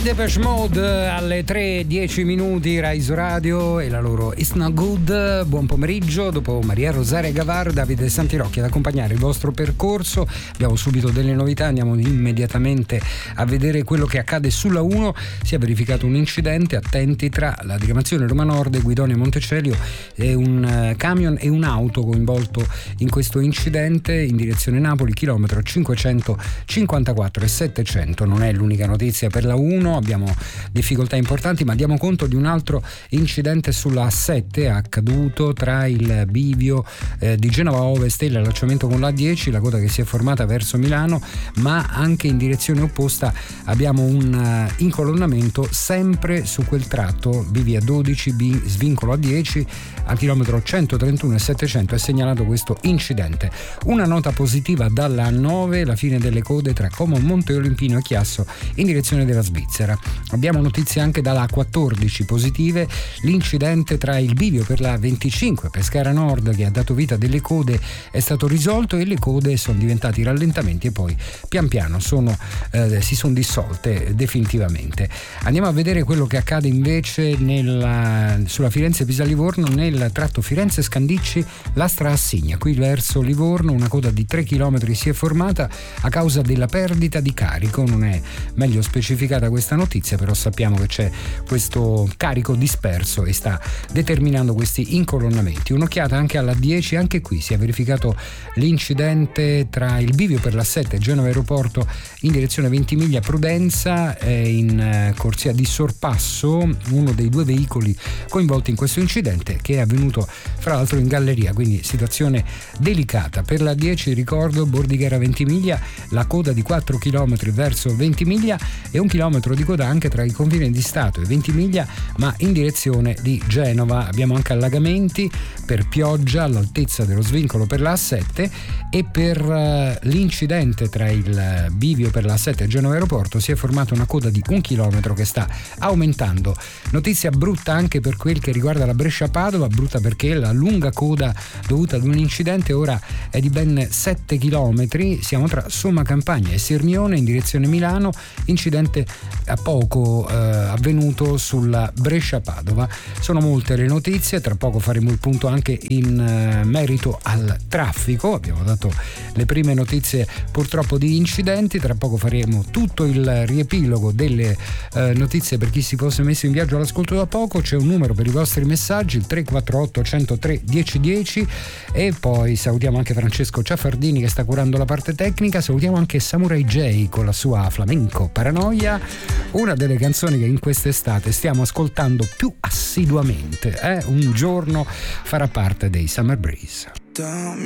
Depeche Mode alle 3:10 minuti, Rise Radio e la loro It's Not Good. Buon pomeriggio, dopo Maria Rosaria Gavar, Davide Santirocchi ad accompagnare il vostro percorso. Abbiamo subito delle novità, andiamo immediatamente a vedere quello che accade sulla 1. Si è verificato un incidente, attenti, tra la diramazione Roma Nord e Guidonia Montecelio, e un camion e un'auto coinvolto in questo incidente in direzione Napoli, chilometro 554 e 700. Non è l'unica notizia per la 1, abbiamo difficoltà importanti, ma diamo conto di un altro incidente sulla A7 accaduto tra il bivio di Genova Ovest e l'allacciamento con l'A10, la coda che si è formata verso Milano, ma anche in direzione opposta abbiamo un incolonnamento sempre su quel tratto bivia 12B svincolo A10 al chilometro 131 e 700 è segnalato questo incidente. Una nota positiva dalla A9, la fine delle code tra Como Monte Olimpino e Chiasso in direzione della Svizzera. Abbiamo notizie anche dalla A14 positive, l'incidente tra il bivio per la 25 Pescara Nord che ha dato vita a delle code è stato risolto e le code sono diventati rallentamenti e poi pian piano si sono dissolte definitivamente. Andiamo a vedere quello che accade invece sulla Firenze-Pisa-Livorno nel tratto Firenze-Scandicci, Lastra Assigna. Qui verso Livorno una coda di 3 km si è formata a causa della perdita di carico. Non è meglio specificata questa notizia, però sappiamo che c'è questo carico disperso e sta determinando questi incolonnamenti. Un'occhiata anche alla 10, anche qui si è verificato l'incidente tra il bivio per la 7 Genova Aeroporto in direzione Ventimiglia Prudenza, in corsia di sorpasso uno dei due veicoli coinvolti in questo incidente, che è avvenuto fra l'altro in galleria, quindi situazione delicata. Per la 10 ricordo Bordighera Ventimiglia, la coda di 4 km verso Ventimiglia e 1 chilometro di coda anche tra i confini di Stato e Ventimiglia, ma in direzione di Genova. Abbiamo anche allagamenti per pioggia all'altezza dello svincolo per la A7 e per l'incidente tra il bivio per la A7 e Genova Aeroporto si è formata una coda di 1 chilometro che sta aumentando. Notizia brutta anche per quel che riguarda la Brescia-Padova, brutta perché la lunga coda dovuta ad un incidente ora è di ben 7 chilometri. Siamo tra Somma Campagna e Sirmione in direzione Milano, incidente a poco avvenuto sulla Brescia-Padova. Sono molte le notizie, tra poco faremo il punto anche in merito al traffico. Abbiamo dato le prime notizie purtroppo di incidenti, tra poco faremo tutto il riepilogo delle notizie per chi si fosse messo in viaggio all'ascolto da poco. C'è un numero per i vostri messaggi, il 348 103 1010, e poi salutiamo anche Francesco Ciaffardini che sta curando la parte tecnica. Salutiamo anche Samurai J con la sua Flamenco Paranoia, una delle canzoni che in quest'estate stiamo ascoltando più assiduamente. Un giorno farà parte dei Summer Breeze.